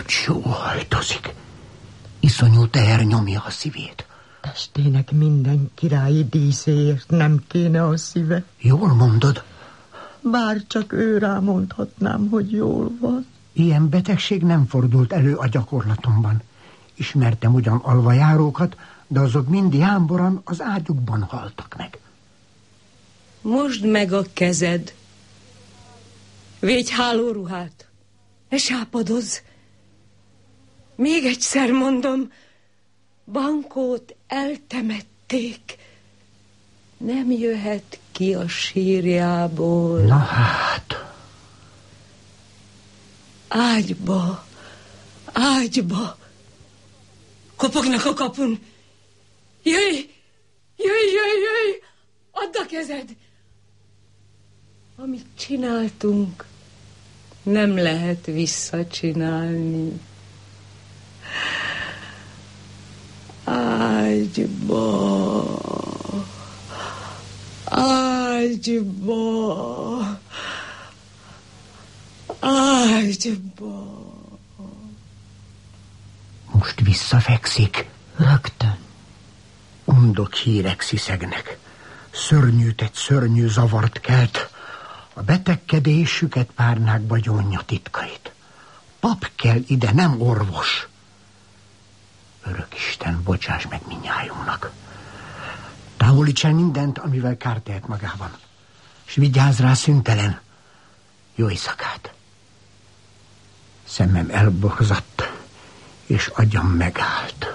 sóhajtozik. Iszonyú teher nyomja a szívét. Estének minden királyi díszéért nem kéne a szíve. Jól mondod. Bár csak ő rámondhatnám, hogy jól van. Ilyen betegség nem fordult elő a gyakorlatomban. Ismertem ugyan alvajárókat, de azok mind jámboran az ágyukban haltak meg. Mosd meg a kezed. Védj hálóruhát. Ne sápadozz. Még egyszer mondom, Bankót eltemették. Nem jöhet ki a sírjából. Na hát. Ágyba, ágyba. Kopognak a kapun. Jöjj, jöjj, jöjj, jöjj. Add a kezed. Amit csináltunk, nem lehet visszacsinálni. Ágyba, ágyba, ágyba. Most visszafekszik. Rögtön. Undok hírek sziszegnek. Szörnyűt szörnyű zavart kelt. A betegkedésüket párnákba gyónja titkait. Pap kell ide, nem orvos. Örökisten, bocsáss meg mindnyájunknak. Távolíts el mindent, amivel kárt tehet magában. S vigyázz rá szüntelen. Jó éjszakát. Szemem elborzadt, és agyam megállt.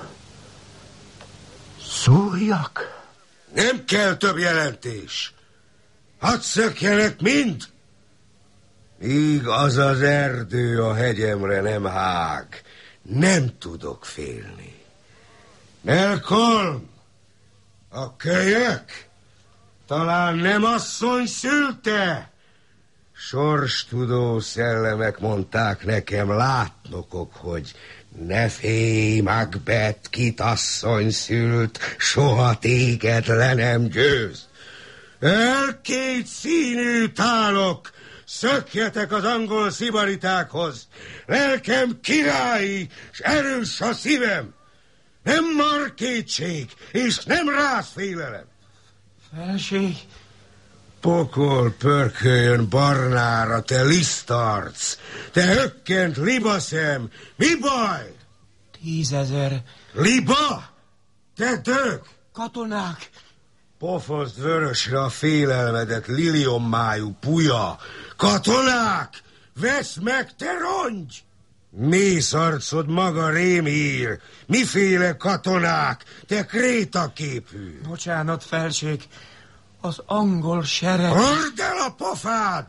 Szóljak? Nem kell több jelentés. Hadd szökjenek mind. Míg az az erdő a hegyemre nem hág, nem tudok félni. Malcolm, a kölyök talán nem asszony szülte. Sorstudó szellemek mondták nekem látnokok, hogy ne félj, Macbeth, kit asszony szült, soha téged le nem győz. Elkégy színű tálok, szökjetek az angol szibaritákhoz. Lelkem királyi, s erős a szívem. Nem markétség, és nem rázfélelem. Felség. Pokol pörköljön barnára, te lisztarc, te hökkent libaszem, mi baj? 10 000. Liba? Te dög? Katonák. Pofozd vörösre a félelmedet, liliommájú puja. Katonák! Vesz meg, te rongy! Mész arcod maga rémhír. Miféle katonák, te krétaképű? Bocsánat, felség. Az angol sereg... Hord el a pofád!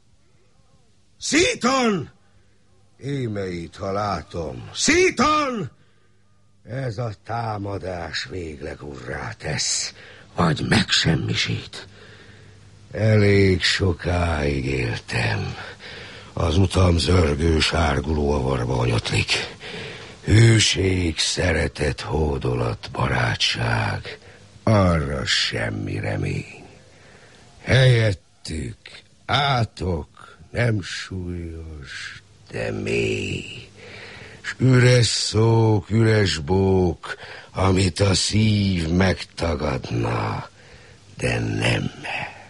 Seaton! Émeit, ha látom. Seaton! Ez a támadás végleg urrá tesz, vagy megsemmisít. Elég sokáig éltem. Az utam zörgő sárguló avarba anyatlik. Hűség, szeretet, hódolat, barátság, arra semmi remény. Helyettük átok, nem súlyos, de mély, s üres szók, üres bók, amit a szív megtagadna, de nem mer.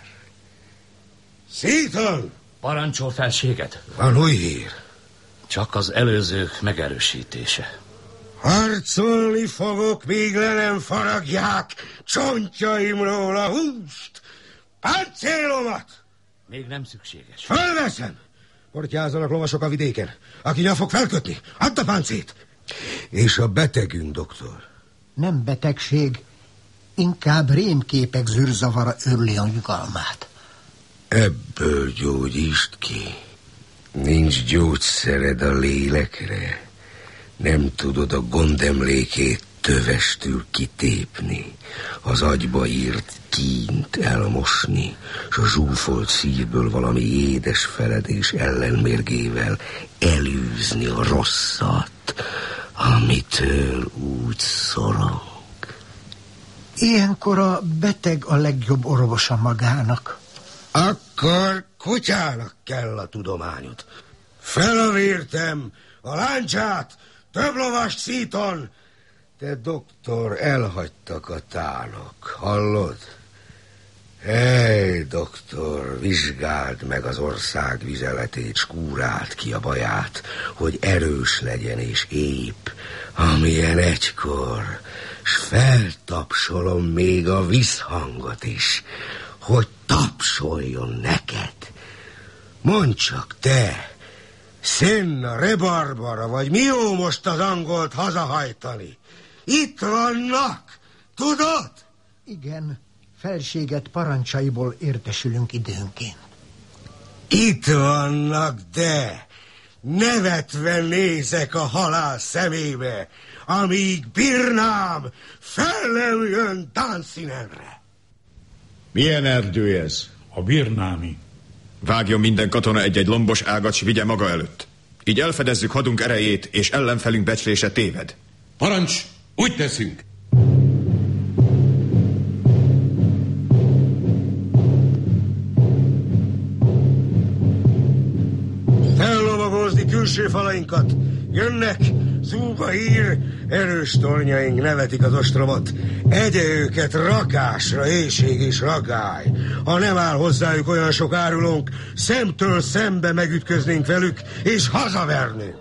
Seaton! Parancsol felséget? Van új hír. Csak az előzők megerősítése. Harcolni fogok, míg le nem faragják csontjaimról a húst. Páncélomat! Még nem szükséges. Fölveszem! Portyázzanak lovasok a vidéken. Aki nyom fog felkötni, add a páncét! És a betegünk, doktor? Nem betegség, inkább rémképek zűrzavara őrli a nyugalmát. Ebből gyógyítsd ki. Nincs gyógyszered a lélekre. Nem tudod a gondemlékét tövestül kitépni, az agyba írt kínt elmosni, s a zsúfolt szívből valami édes feledés ellenmérgével elűzni a rosszat, amitől úgy szorong. Ilyenkor a beteg a legjobb orvosa magának. Akkor kutyának kell a tudományod. Felavértem a láncsát, több lovast szíton. Te, doktor, elhagytak a tánok, hallod? Hely, doktor, vizsgáld meg az ország vizeletét, skúráld ki a baját, hogy erős legyen és épp, amilyen egykor, s feltapsolom még a visszhangot is, hogy tapsoljon neked. Mondd csak te, Szenna, Rebarbara, vagy mi jó most az angolt hazahajtani? Itt vannak, tudod? Igen, felséget parancsaiból értesülünk időnként. Itt vannak, de nevetve nézek a halál szemébe, amíg bírnám, fel nem jön Dunsinenre. Milyen erdő ez? A birnámi. Vágjon minden katona egy-egy lombos ágat, s vigye maga előtt. Így elfedezzük hadunk erejét, és ellenfelünk becslése téved. Parancs, úgy teszünk. Fellovagozni külső falainkat. Jönnek, zúg a hír, erős tornyaink nevetik az ostromot. Egye őket rakásra, éhség és ragály. Ha nem áll hozzájuk olyan sok árulónk, szemtől szembe megütköznénk velük, és hazavernünk.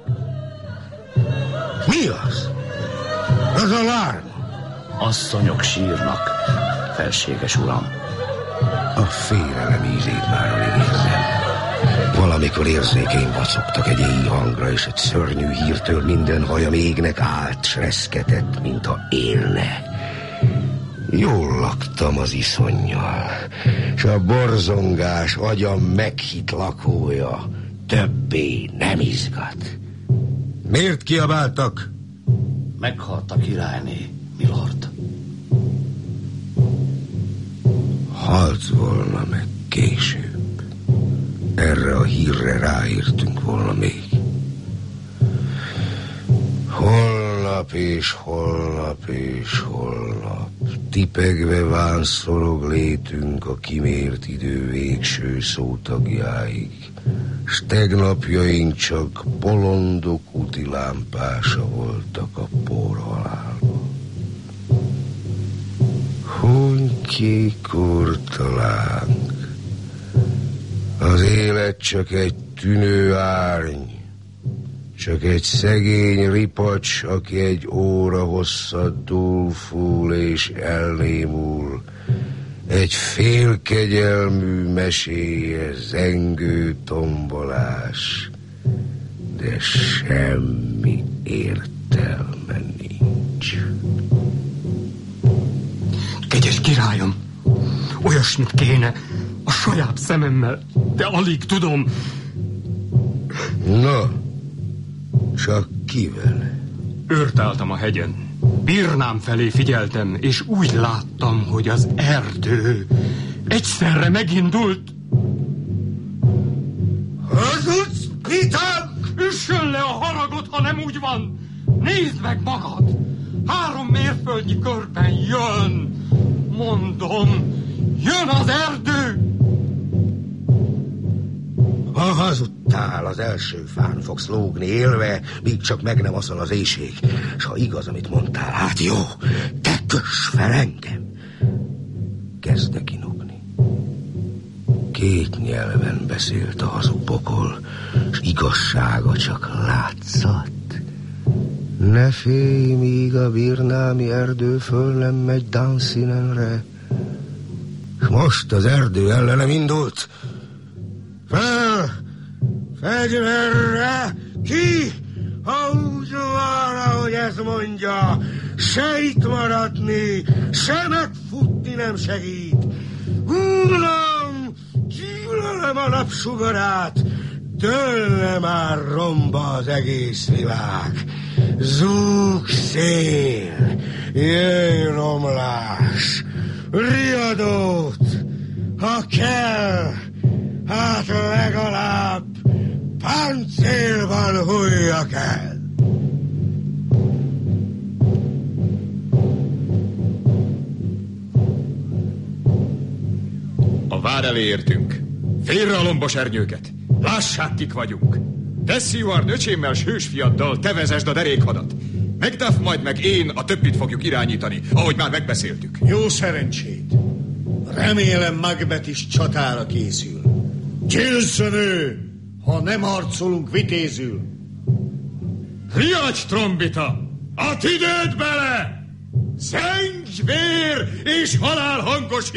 Mi az? Az a lárm. Asszonyok sírnak, felséges uram. A félelem ízét már alig érzem. Valamikor érzékeim vacogtak egy éj hangra, és egy szörnyű hírtől minden hajam égnek állt, s reszketett, mintha élne. Jól laktam az iszonnyal, s a borzongás agyam meghitt lakója többé nem izgat. Miért kiabáltak? Meghalt a királyné, milord. Halt volna meg később. Erre a hírre ráértünk volna még. Holnap és holnap és holnap tipegve vánszorog létünk a kimért idő végső szótagjáig, s tegnapjaink csak bolondok úti lámpása voltak a porhalálban. Hunykék ortalánk, az élet csak egy tűnő árny, csak egy szegény ripacs, aki egy óra hosszat dúlfúl és elnémul, egy félkegyelmű meséje, zengő tombolás, de semmi értelme nincs. Kegyes királyom, olyasmit kéne a saját szememmel, de alig tudom. Na, csak kivel? Őrtáltam a hegyen, Birnám felé figyeltem, és úgy láttam, hogy az erdő egyszerre megindult. Hazudsz? Vitam! Üssön le a haragot, ha nem úgy van! Nézd meg magad! 3 mérföldnyi körben jön! Mondom, jön az erdő! Ha hazudtál, az első fán fogsz lógni élve, míg csak meg nem aszal az éjség. S ha igaz, amit mondtál, hát jó, te köss fel engem. Kezdek inogni. 2 nyelven beszélt a hazug pokol, s igazsága csak látszat. Ne félj, míg a birnámi erdő föl nem megy Dunsinenre. Most az erdő ellenem indult. Fel! Fegyverre! Ki? Ha úgy van, ahogy ez mondja, se itt maradni, se megfutni nem segít. Uram, gyűlölöm a napsugarát, tőle már romba az egész világ. Zúg szél, jöjj romlás, riadót, ha kell, hát legalább páncélban hújjak el. A vár elé értünk. Félre a lombos ernyőket. Lássák, kik vagyunk. Te, Seward, öcsémmel, sősfiaddal te vezesd a derékhadat. Macduff majd meg én a többit fogjuk irányítani, ahogy már megbeszéltük. Jó szerencsét. Remélem Macbeth is csatára készül. Győzzön ő, ha nem harcolunk vitézül. Riacs, trombita! A tüdőt bele! Szennyvér és halál hangos